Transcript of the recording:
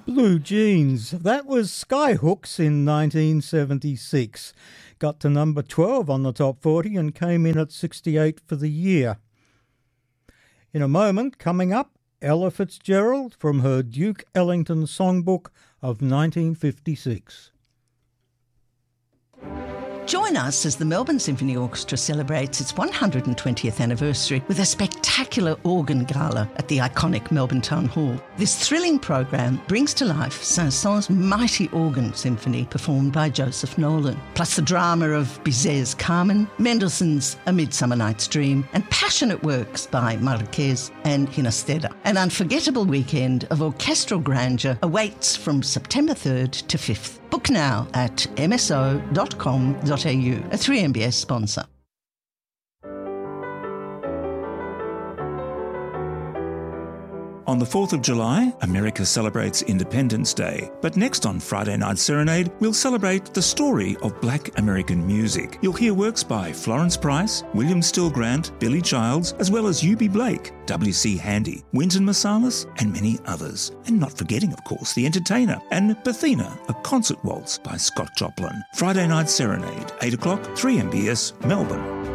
Blue Jeans. That was Skyhooks in 1976. Got to number 12 on the top 40 and came in at 68 for the year. In a moment, coming up, Ella Fitzgerald from her Duke Ellington songbook of 1956. Join us as the Melbourne Symphony Orchestra celebrates its 120th anniversary with a spectacular organ gala at the iconic Melbourne Town Hall. This thrilling program brings to life Saint-Saëns' mighty organ symphony performed by Joseph Nolan, plus the drama of Bizet's Carmen, Mendelssohn's A Midsummer Night's Dream, and passionate works by Marquez and Ginastera. An unforgettable weekend of orchestral grandeur awaits from September 3rd to 5th. Book now at mso.com.au, a 3MBS sponsor. On the 4th of July, America celebrates Independence Day. But next on Friday Night Serenade, we'll celebrate the story of Black American music. You'll hear works by Florence Price, William Still Grant, Billy Childs, as well as Eubie Blake, W.C. Handy, Wynton Marsalis, and many others. And not forgetting, of course, The Entertainer and Bethina, a concert waltz by Scott Joplin. Friday Night Serenade, 8 o'clock, 3MBS, Melbourne.